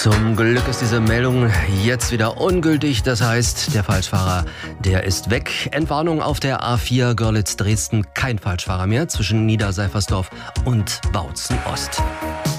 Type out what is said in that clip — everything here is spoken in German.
Zum Glück ist diese Meldung jetzt wieder ungültig. Das heißt, der Falschfahrer, der ist weg. Entwarnung auf der A4 Görlitz-Dresden. Kein Falschfahrer mehr zwischen Niederseifersdorf und Bautzen Ost.